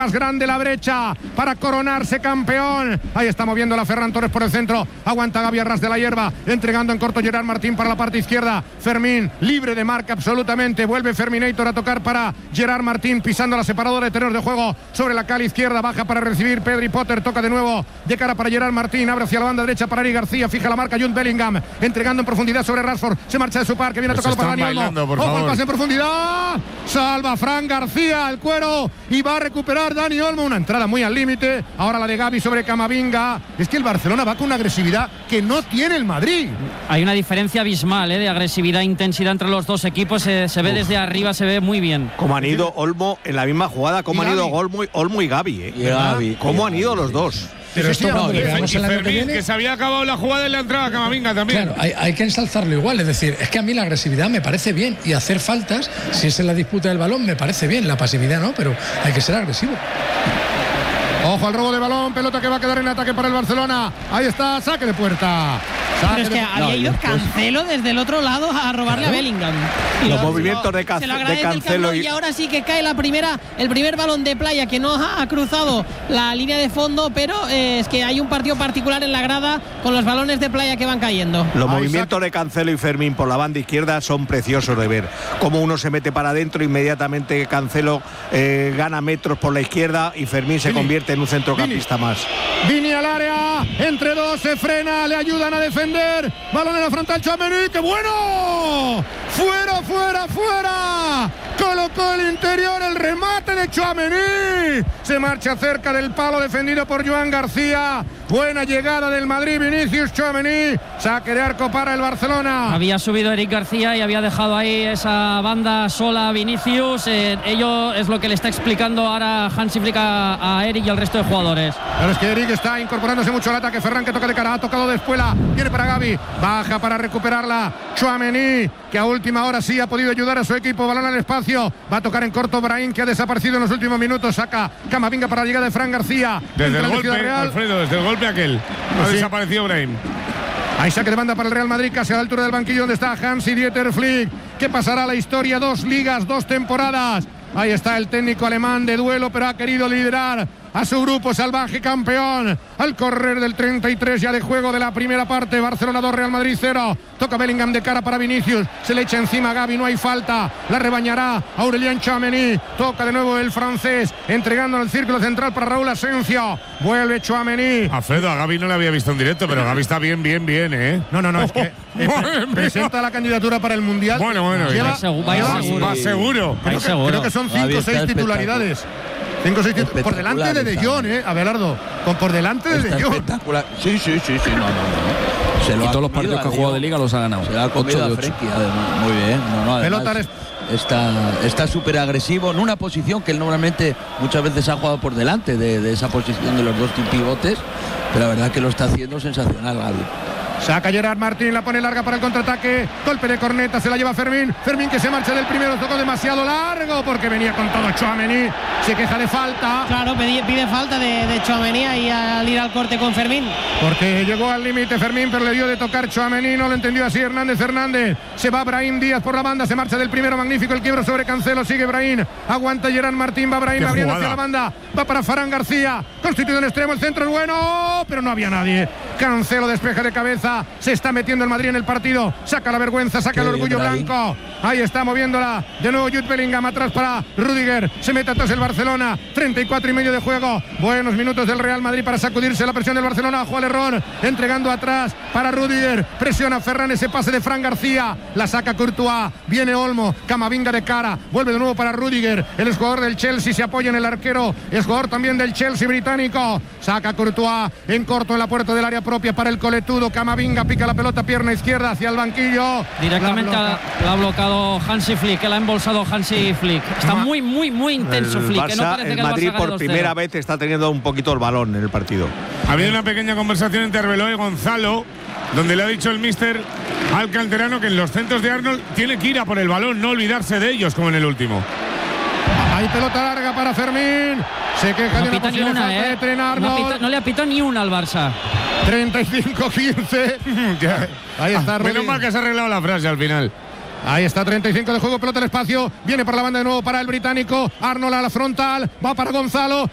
Más grande la brecha para coronarse campeón. Ahí está moviendo la Ferran Torres por el centro. Aguanta Gavi a ras de la hierba. Entregando en corto Gerard Martín para la parte izquierda. Fermín libre de marca absolutamente. Vuelve Ferminator a tocar para Gerard Martín. Pisando la separadora de terrenos de juego sobre la cala izquierda. Baja para recibir Pedri Potter. Toca de nuevo de cara para Gerard Martín. Abre hacia la banda derecha para Eric García. Fija la marca Jude Bellingham. Entregando en profundidad sobre Rashford. Se marcha de su par. Que viene tocado para Dani Olmo. Ojo al pase en profundidad. Salva Fran García al cuero. Y va a recuperar Dani Olmo. Una entrada muy al límite. Ahora la de Gavi sobre Camavinga. Es que el Barcelona va con una agresividad que no tiene el Madrid. Hay una diferencia abismal de agresividad e intensidad entre los dos equipos. Se ve desde arriba, se ve muy bien. Como han ido Olmo en la misma jugada, como han ido Olmo y Gavi. Y Gavi. Cómo han ido los dos. Pero esto cuando le veamos el año que viene, que se había acabado la jugada y la entrada a Camavinga también. Claro, hay que ensalzarlo igual. Es decir, es que a mí la agresividad me parece bien y hacer faltas, si es en la disputa del balón, me parece bien. La pasividad no, pero hay que ser agresivo. Ojo al robo de balón, pelota que va a quedar en ataque para el Barcelona. Ahí está, saque de puerta. Pero es que había ido Cancelo desde el otro lado a robarle a Bellingham. Los movimientos de Cancelo y ahora sí que cae el primer balón de Playa que no ha cruzado la línea de fondo, pero es que hay un partido particular en la grada con los balones de Playa que van cayendo. Los movimientos de Cancelo y Fermín por la banda izquierda son preciosos de ver. Como uno se mete para adentro, inmediatamente Cancelo gana metros por la izquierda y Fermín se convierte en un centrocampista más. Vini al área, entre dos se frena, le ayudan a defender. Balón en la frontal, Tchouaméni, ¡qué bueno! ¡Fuera, fuera, fuera! Colocó el interior, el remate de Tchouaméni. Se marcha cerca del palo defendido por Joan García. Buena llegada del Madrid, Vinicius Tchouaméni. Saque de arco para el Barcelona. Había subido Eric García y había dejado ahí esa banda sola a Vinicius. Ello es lo que le está explicando ahora Hansi Flick a Eric y al resto de jugadores. Pero es que Eric está incorporándose mucho al ataque. Ferran que toca de cara, ha tocado de espuela. Viene para Gavi, baja para recuperarla Tchouaméni, que a última hora sí ha podido ayudar a su equipo. Balón al espacio, va a tocar en corto Brahim, que ha desaparecido en los últimos minutos. Saca Camavinga para la llegada de Fran García. Desde el golpe, Alfredo, desde el golpe aquel ha desaparecido Brahim. Hay saque de banda para el Real Madrid, casi a la altura del banquillo donde está Hansi-Dieter Flick. ¿Qué pasará a la historia? 2 ligas, 2 temporadas. Ahí está el técnico alemán de duelo, pero ha querido liderar a su grupo salvaje campeón. Al correr del 33 ya de juego de la primera parte, Barcelona 2, Real Madrid 0. Toca Bellingham de cara para Vinicius, se le echa encima a Gavi, no hay falta, la rebañará Aurélien Tchouaméni. Toca de nuevo el francés, entregando al círculo central para Raúl Asensio. Vuelve Tchouaméni. Alfredo, a Gavi no le había visto en directo, pero Gavi está bien, No, es que presenta la candidatura para el Mundial. Bueno, va seguro. Creo que son 5 o 6 titularidades. 5 o 6 por delante de De Jong, Abelardo. Por delante de De Jong. Espectacular. Sí, no. Y todos los partidos que ha jugado de Liga los ha ganado. Se la ha comido a Frenkie, además. Muy bien. Pelota está súper agresivo en una posición que él normalmente muchas veces ha jugado por delante de esa posición de los dos pivotes, pero la verdad que lo está haciendo sensacional Gavi. Saca Gerard Martín, la pone larga para el contraataque. Golpe de corneta, se la lleva Fermín. Fermín que se marcha del primero, tocó demasiado largo porque venía con todo Tchouaméni. Se queja de falta. Claro, pide falta de Tchouaméni y al ir al corte con Fermín. Porque llegó al límite Fermín, pero le dio de tocar Tchouaméni. No lo entendió así Hernández. Se va Brahim Díaz por la banda, se marcha del primero. Magnífico el quiebro sobre Cancelo. Sigue Brahim. Aguanta Gerard Martín. Va Brahim abriendo hacia la banda. Va para Fran García. Constituido en extremo. El centro es bueno, pero no había nadie. Cancelo despeja de cabeza. Se está metiendo el Madrid en el partido. Saca la vergüenza, saca el orgullo blanco. Ahí está moviéndola. De nuevo Jude Bellingham atrás para Rüdiger. Se mete atrás el Barcelona. 34 y medio de juego. Buenos minutos del Real Madrid para sacudirse la presión del Barcelona. Ojo al error. Entregando atrás para Rüdiger. Presiona Ferran ese pase de Fran García. La saca Courtois. Viene Olmo. Camavinga de cara. Vuelve de nuevo para Rüdiger. El exjugador del Chelsea se apoya en el arquero. Es jugador también del Chelsea británico. Saca Courtois en corto en la puerta del área propia para el coletudo. Camavinga pica la pelota, pierna izquierda hacia el banquillo. Directamente la ha bloqueado Hansi Flick, que la ha embolsado Hansi Flick. Está muy intenso el Flick. Barça, No parece el que Madrid el Barça por primera vez está teniendo un poquito el balón en el partido. Había una pequeña conversación entre Arbeloa y Gonzalo, donde le ha dicho el míster al canterano que en los centros de Arnold tiene que ir a por el balón, no olvidarse de ellos como en el último. Hay pelota larga para Fermín. Se queja de una posible falta de tren Arnold. No le ha pitado ni una al Barça. 35-15. Ahí está Rüdiger. Menos mal que se ha arreglado la frase al final. Ahí está, 35 de juego, pelota al espacio. Viene por la banda de nuevo para el británico. Arnold a la frontal. Va para Gonzalo.